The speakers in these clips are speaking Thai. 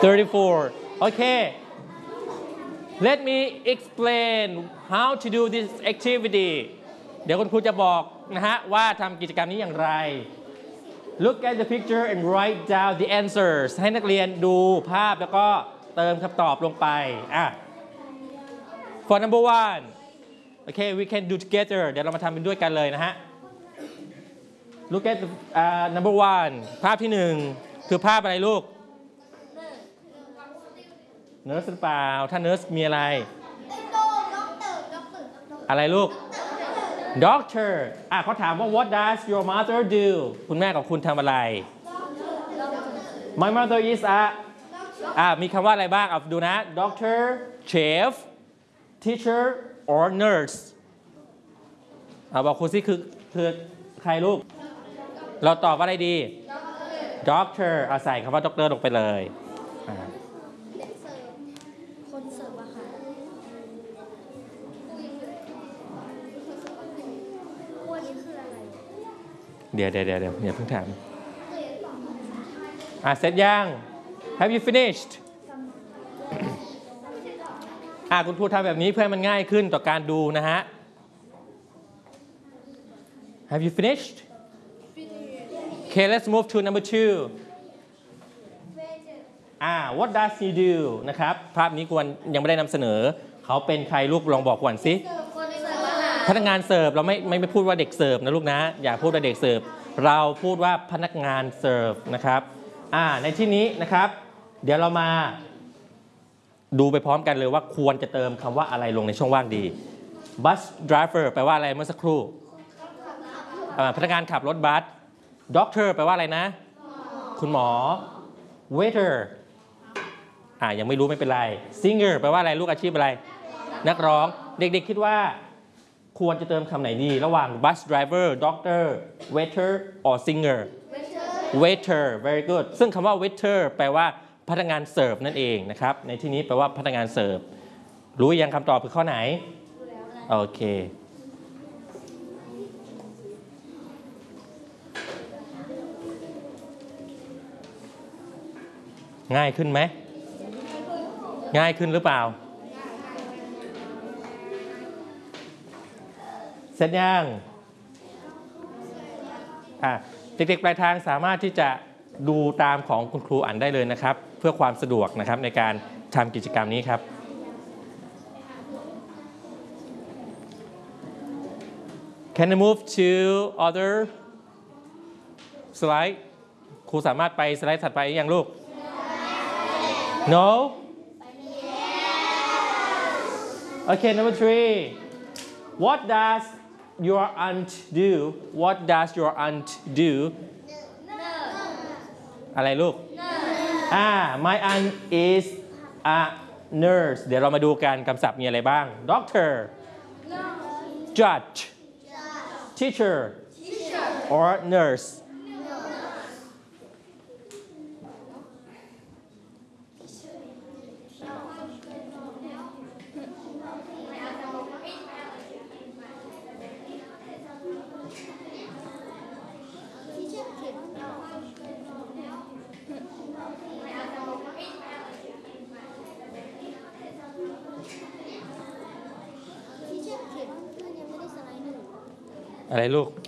34 okay let me explain how to do this activity เดี๋ยวคุณครูจะบอกนะฮะว่าทำกิจกรรมนี้อย่างไร look at the picture and write down the answers ให้นักเรียนดูภาพแล้วก็เติมคำตอบลงไปfor number one okay we can do together เดี๋ยวเรามาทำเป็นด้วยกันเลยนะฮะ look at the, number one ภาพที่หนึ่งคือภาพอะไรลูก nurse หรือเปล่าถ้า nurse มีอะไรอะไรลูก doctor เขาถามว่า what does your mother do คุณแม่ของคุณทำอะไร my mother is a มีคำว่าอะไรบ้างเอาดูนะ doctor chef teacher or nurse บอกครูซิคือใครลูกเราตอบว่าอะไรดี doctor ใส่คำว่า doctor ลงไปเลยคนเสิร์ฟอะค่ะพวกนี้คืออะไรเดี๋ยวอย่าเพิ่งถามเสร็จยัง have you finished คุณครูทำแบบนี้เพื่อให้มันง่ายขึ้นต่อการดูนะฮะ have you finished okay let's move to number two what does he do นะครับภาพนี้ควรยังไม่ได้นำเสนอเขาเป็นใครลูกลองบอกก่อนสิพนักงานเสิร์ฟเราไม่พูดว่าเด็กเสิร์ฟนะลูกนะอย่าพูดว่าเด็กเสิร์ฟเราพูดว่าพนักงานเสิร์ฟนะครับในที่นี้นะครับเดี๋ยวเรามาดูไปพร้อมกันเลยว่าควรจะเติมคำว่าอะไรลงในช่องว่างดี bus driver แปลว่าอะไรเมื่อสักครู่พนักงานขับรถบัส doctor แปลว่าอะไรนะคุณหมอ waiter ยังไม่รู้ไม่เป็นไร singer แปลว่าอะไรลูกอาชีพอะไรนักร้องเด็กๆคิดว่าควรจะเติมคำไหนดีระหว่าง bus driver doctor waiter or singer waiter very good ซึ่งคำว่า waiter แปลว่าพนักงานเสิร์ฟนั่นเองนะครับในที่นี้แปลว่าพนักงานเสิร์ฟรู้ยังคำตอบคือข้อไหนโอเคง่ายขึ้นไหมง่ายขึ้นหรือเปล่าเสร็จยังเด็กๆปลายทางสามารถที่จะดูตามของคุณครูอ่านได้เลยนะครับเพื่อความสะดวกนะครับในการทำกิจกรรมนี้ครับ Can I move to other slide ครูสามารถไปสไลด์ถัดไปยังลูก No Okay number three What does your aunt do What does your aunt doอะไรลูกmy aunt is a nurse เดี๋ยวเรามาดูกันคำศัพท์มีอะไรบ้าง doctor judge teacher or nurseอะไรลูก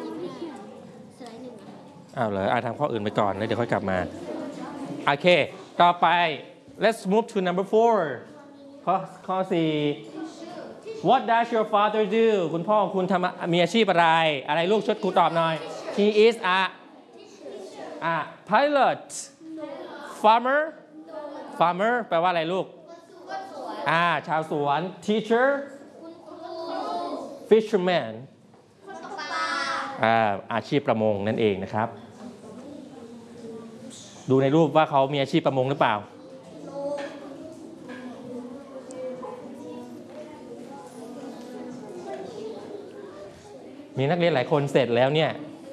เหรอทำข้ออื่นไปก่อนแล้วเดี๋ยวค่อยกลับมาโอเคต่อไป let's move to number 4 ข้อ 4 what does your father do คุณพ่อคุณมีอาชีพอะไรลูกช่วยครูตอบหน่อย he is a pilot farmer แปลว่าอะไรลูกชาวสวน teacher fishermanอาชีพประมงนั่นเองนะครับดูในรูปว่าเขามีอาชีพประมงหรือเปล่ามีนักเรียนหลายคนเสร็จแล้วเนี่ย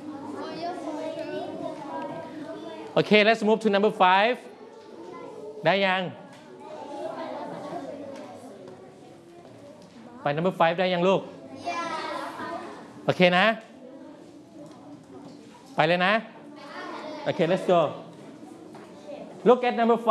โอเค let's move to number 5ได้ยังไป number 5ได้ยังลูกโอเคนะไปเลยนะโอเค let's go look at number 5